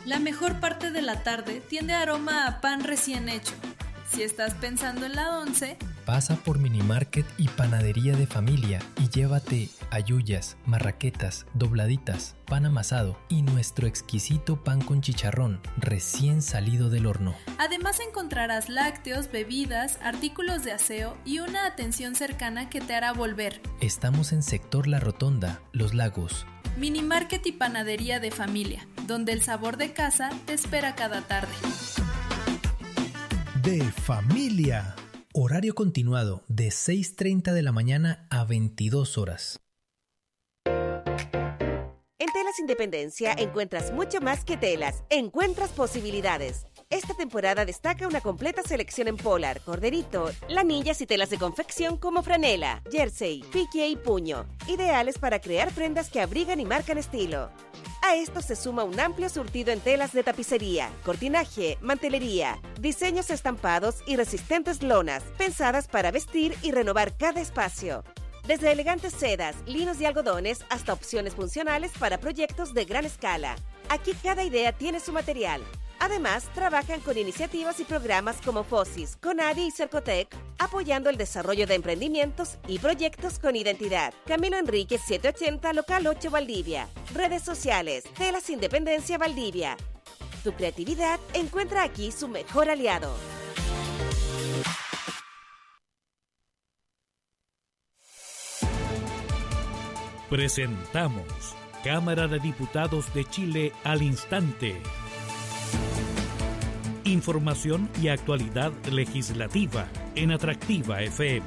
La mejor parte de la tarde tiende aroma a pan recién hecho. Si estás pensando en la 11, pasa por Minimarket y Panadería de Familia y llévate halluyas, marraquetas, dobladitas, pan amasado y nuestro exquisito pan con chicharrón recién salido del horno. Además encontrarás lácteos, bebidas, artículos de aseo y una atención cercana que te hará volver. Estamos en Sector La Rotonda, Los Lagos. Minimarket y Panadería de Familia, donde el sabor de casa te espera cada tarde. De familia. Horario continuado de 6:30 de la mañana a 22 horas. En Telas Independencia encuentras mucho más que telas, encuentras posibilidades. Esta temporada destaca una completa selección en polar, corderito, lanillas y telas de confección como franela, jersey, pique y puño, ideales para crear prendas que abrigan y marcan estilo. A esto se suma un amplio surtido en telas de tapicería, cortinaje, mantelería, diseños estampados y resistentes lonas, pensadas para vestir y renovar cada espacio. Desde elegantes sedas, linos y algodones hasta opciones funcionales para proyectos de gran escala. Aquí cada idea tiene su material. Además, trabajan con iniciativas y programas como FOSIS, CONADI y Cercotec, apoyando el desarrollo de emprendimientos y proyectos con identidad. Camilo Enríquez 780, Local 8 Valdivia. Redes sociales, Telas Independencia Valdivia. Tu creatividad encuentra aquí su mejor aliado. Presentamos Cámara de Diputados de Chile al instante. Información y actualidad legislativa en Atractiva FM.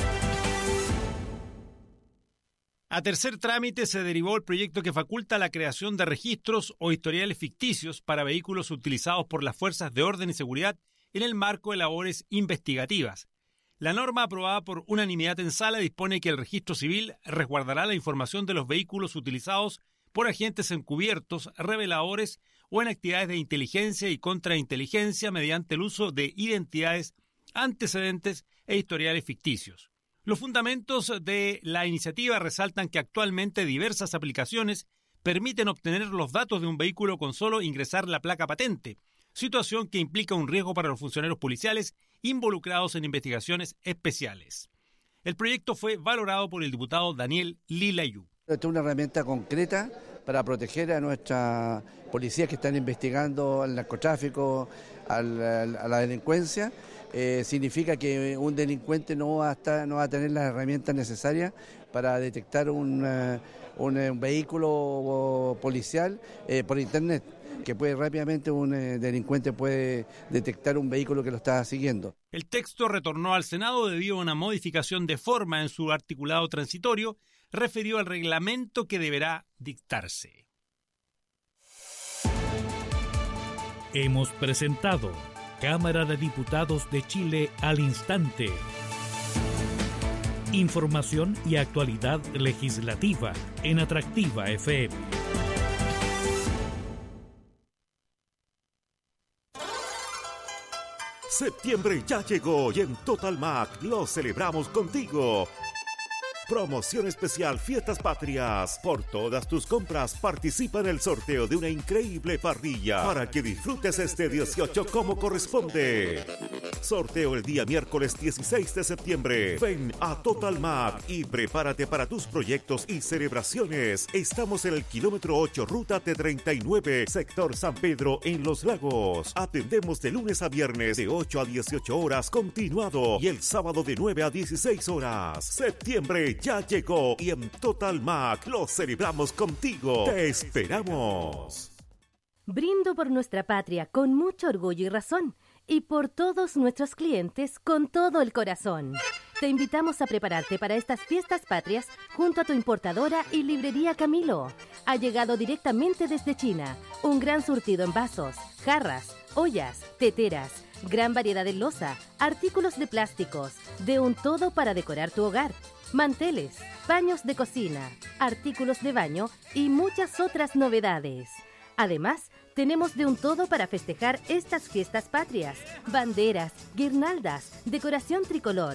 A tercer trámite se derivó el proyecto que faculta la creación de registros o historiales ficticios para vehículos utilizados por las fuerzas de orden y seguridad en el marco de labores investigativas. La norma aprobada por unanimidad en sala dispone que el registro civil resguardará la información de los vehículos utilizados por agentes encubiertos, reveladores o en actividades de inteligencia y contrainteligencia mediante el uso de identidades, antecedentes e historiales ficticios. Los fundamentos de la iniciativa resaltan que actualmente diversas aplicaciones permiten obtener los datos de un vehículo con solo ingresar la placa patente, situación que implica un riesgo para los funcionarios policiales involucrados en investigaciones especiales. El proyecto fue valorado por el diputado Daniel Lilayú. Esta es una herramienta concreta para proteger a nuestras policías que están investigando el narcotráfico, a la delincuencia. Significa que un delincuente no va a tener las herramientas necesarias para detectar un vehículo policial por internet, que rápidamente un delincuente puede detectar un vehículo que lo está siguiendo. El texto retornó al Senado debido a una modificación de forma en su articulado transitorio referido al reglamento que deberá dictarse. Hemos presentado Cámara de Diputados de Chile al instante. Información y actualidad legislativa en Atractiva FM. Septiembre ya llegó y en Total Mac lo celebramos contigo. Promoción especial Fiestas Patrias. Por todas tus compras participa en el sorteo de una increíble parrilla para que disfrutes este 18 como corresponde. Sorteo el día miércoles 16 de septiembre. Ven a Total Mac y prepárate para tus proyectos y celebraciones. Estamos en el kilómetro 8, ruta T39, sector San Pedro, en Los Lagos. Atendemos de lunes a viernes de 8 a 18 horas continuado y el sábado de 9 a 16 horas. Septiembre ya llegó y en Total Mac lo celebramos contigo. ¡Te esperamos! Brindo por nuestra patria con mucho orgullo y razón, y por todos nuestros clientes con todo el corazón. Te invitamos a prepararte para estas fiestas patrias junto a tu importadora y librería Camilo. Ha llegado directamente desde China un gran surtido en vasos, jarras, ollas, teteras, gran variedad de loza, artículos de plásticos, de un todo para decorar tu hogar, manteles, paños de cocina, artículos de baño y muchas otras novedades. Además, tenemos de un todo para festejar estas fiestas patrias: banderas, guirnaldas, decoración tricolor,